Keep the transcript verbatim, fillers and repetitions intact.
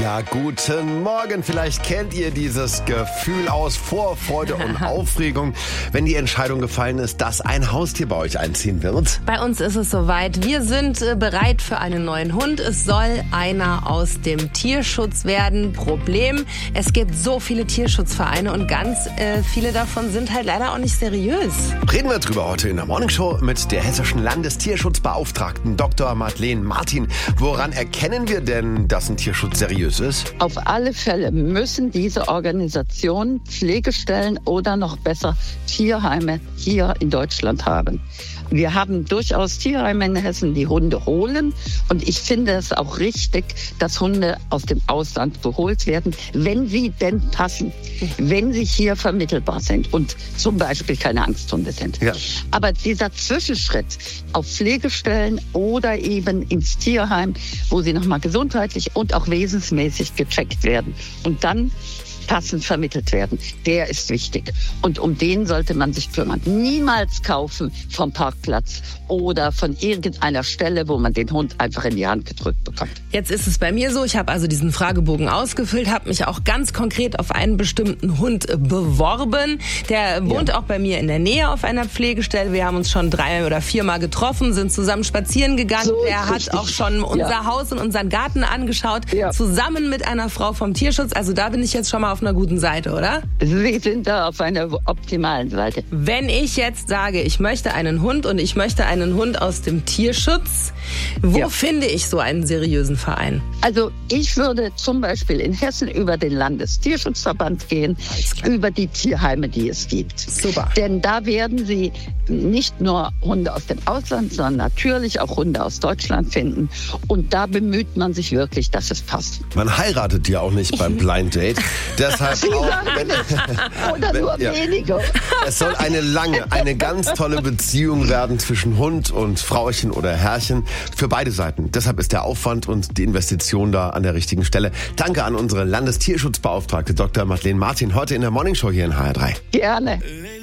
Ja, guten Morgen. Vielleicht kennt ihr dieses Gefühl aus Vorfreude und Aufregung, wenn die Entscheidung gefallen ist, dass ein Haustier bei euch einziehen wird. Bei uns ist es soweit. Wir sind äh, bereit für einen neuen Hund. Es soll einer aus dem Tierschutz werden. Problem, es gibt so viele Tierschutzvereine und ganz äh, viele davon sind halt leider auch nicht seriös. Reden wir drüber heute in der Morningshow mit der hessischen Landestierschutzbeauftragten Doktor Madeleine Martin. Woran erkennen wir denn, dass ein Tierschutz seriös ist? Auf alle Fälle müssen diese Organisationen Pflegestellen oder noch besser Tierheime hier in Deutschland haben. Wir haben durchaus Tierheime in Hessen, die Hunde holen. Und ich finde es auch richtig, dass Hunde aus dem Ausland geholt werden, wenn sie denn passen, wenn sie hier vermittelbar sind und zum Beispiel keine Angsthunde sind. Ja. Aber dieser Zwischenschritt auf Pflegestellen oder eben ins Tierheim, wo sie nochmal gesundheitlich und auch wesensmäßig gecheckt werden und dann passend vermittelt werden, der ist wichtig. Und um den sollte man sich kümmern. Niemals kaufen vom Parkplatz oder von irgendeiner Stelle, wo man den Hund einfach in die Hand gedrückt bekommt. Jetzt ist es bei mir so, ich habe also diesen Fragebogen ausgefüllt, habe mich auch ganz konkret auf einen bestimmten Hund beworben. Der wohnt ja auch bei mir in der Nähe auf einer Pflegestelle. Wir haben uns schon drei oder viermal getroffen, sind zusammen spazieren gegangen. So er hat richtig. auch schon unser ja. Haus und unseren Garten angeschaut, ja. zusammen mit einer Frau vom Tierschutz. Also da bin ich jetzt schon mal auf einer guten Seite, oder? Sie sind da auf einer optimalen Seite. Wenn ich jetzt sage, ich möchte einen Hund und ich möchte einen Hund aus dem Tierschutz, wo ja. finde ich so einen seriösen Verein? Also ich würde zum Beispiel in Hessen über den Landestierschutzverband gehen, über die Tierheime, die es gibt. Super. Denn da werden Sie nicht nur Hunde aus dem Ausland, sondern natürlich auch Hunde aus Deutschland finden. Und da bemüht man sich wirklich, dass es passt. Man heiratet ja auch nicht beim Blind Date. Deshalb auch, wenn, oder nur wenn, ja. weniger. Es soll eine lange, eine ganz tolle Beziehung werden zwischen Hund und Frauchen oder Herrchen für beide Seiten. Deshalb ist der Aufwand und die Investition da an der richtigen Stelle. Danke an unsere Landestierschutzbeauftragte Doktor Madeleine Martin heute in der Morningshow hier in H R drei. Gerne.